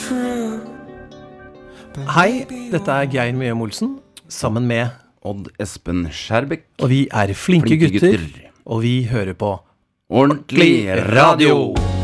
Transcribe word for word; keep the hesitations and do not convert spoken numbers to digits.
Hei, dette er Geir Mjøm Olsen, sammen med Odd Espen Skjærbekk. Og vi er flinke, Flinke gutter, gutter. og vi hører på Ordentlig radio!